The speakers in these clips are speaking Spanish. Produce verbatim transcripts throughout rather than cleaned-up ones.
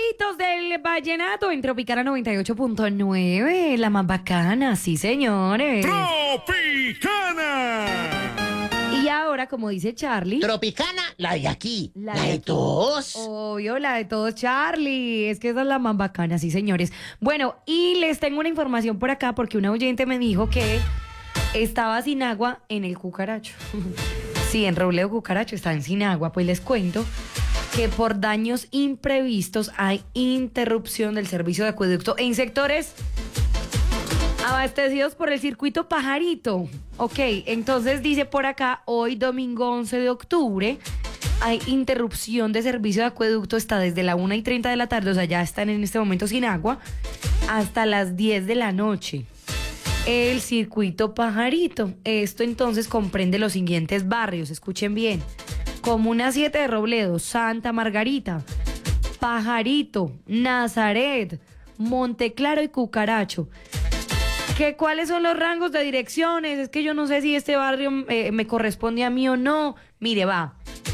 reyes del vallenato en Tropicana noventa y ocho punto nueve, la más bacana, sí señores. ¡Tropicana! Y ahora, como dice Charlie, Tropicana, la de aquí, La la, de de, aquí. todos. obvio, la de todos, Charlie. Es que esa es la más bacana, sí, señores. Bueno, y les tengo una información por acá porque una oyente me dijo que estaba sin agua en el Cucaracho. Sí, en Robledo Cucaracho están sin agua. Pues les cuento que por daños imprevistos hay interrupción del servicio de acueducto en sectores abastecidos por el circuito Pajarito. Ok, entonces dice por acá, hoy domingo once de octubre, hay interrupción de servicio de acueducto, está desde la una y treinta de la tarde, o sea, ya están en este momento sin agua, hasta las diez de la noche. El circuito Pajarito. Esto entonces comprende los siguientes barrios, escuchen bien. Comuna siete de Robledo, Santa Margarita, Pajarito, Nazaret, Monteclaro y Cucaracho. ¿Qué, ¿Cuáles son los rangos de direcciones? Es que yo no sé si este barrio eh, me corresponde a mí o no. Mire, va.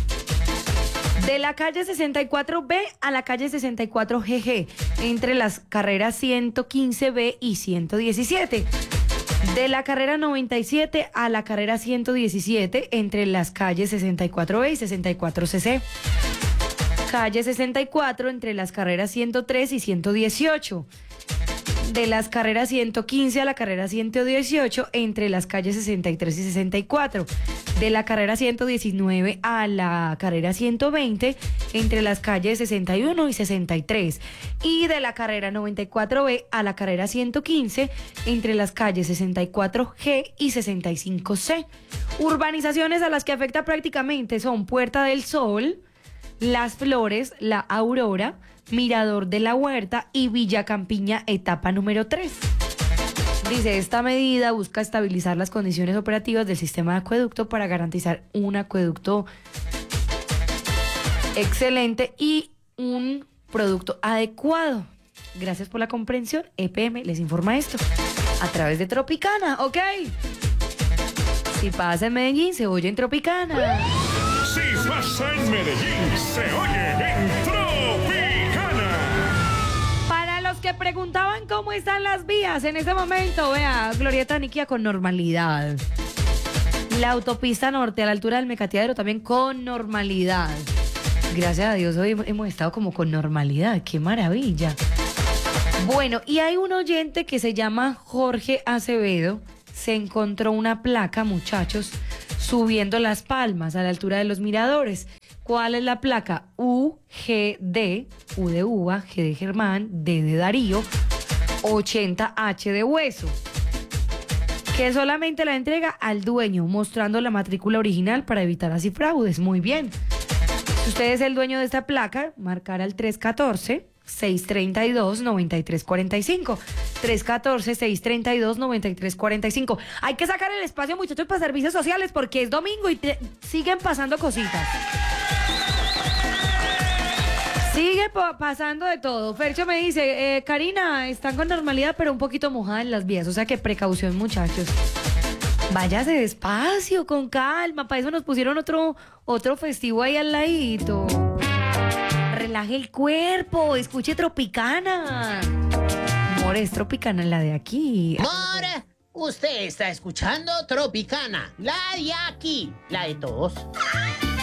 De la calle sesenta y cuatro B a la calle sesenta y cuatro G G, entre las carreras ciento quince B y ciento diecisiete. De la carrera noventa y siete a la carrera ciento diecisiete, entre las calles sesenta y cuatro B y sesenta y cuatro C C. Calle sesenta y cuatro, entre las carreras ciento tres y ciento dieciocho. De las carreras ciento quince a la carrera ciento dieciocho, entre las calles sesenta y tres y sesenta y cuatro. De la carrera ciento diecinueve a la carrera ciento veinte, entre las calles sesenta y uno y sesenta y tres. Y de la carrera noventa y cuatro B a la carrera ciento quince, entre las calles sesenta y cuatro G y sesenta y cinco C. Urbanizaciones a las que afecta prácticamente son Puerta del Sol, Las Flores, La Aurora, Mirador de la Huerta y Villa Campiña, etapa número tres. Dice, esta medida busca estabilizar las condiciones operativas del sistema de acueducto para garantizar un acueducto excelente y un producto adecuado. Gracias por la comprensión. E P M les informa esto a través de Tropicana, ¿ok? Si pasa en Medellín, se oye en Tropicana. Si pasa en Medellín, se oye en Tropicana. Para los que preguntaban cómo están las vías en este momento, vea, Glorieta Niquia con normalidad. La autopista norte a la altura del Mecateadero también con normalidad. Gracias a Dios hoy hemos estado como con normalidad, qué maravilla. Bueno, y hay un oyente que se llama Jorge Acevedo, se encontró una placa, muchachos, subiendo Las Palmas a la altura de los miradores. ¿Cuál es la placa? U G D, U de uva, G de Germán, D de Darío, ochenta H de hueso. Que solamente la entrega al dueño, mostrando la matrícula original para evitar así fraudes. Muy bien. Si usted es el dueño de esta placa, marcar al tres uno cuatro, seis tres dos, nueve tres cuatro cinco. tres uno cuatro, seis tres dos, nueve tres cuatro cinco. Hay que sacar el espacio, muchachos, para servicios sociales porque es domingo y te siguen pasando cositas. Sigue pasando de todo. Fercho me dice, eh, Karina, están con normalidad, pero un poquito mojadas en las vías. O sea que precaución, muchachos. Váyase despacio, con calma. Para eso nos pusieron otro, otro festivo ahí al ladito. Relaje el cuerpo, escuche Tropicana. Amor, es Tropicana la de aquí. Amor, usted está escuchando Tropicana, la de aquí, la de todos.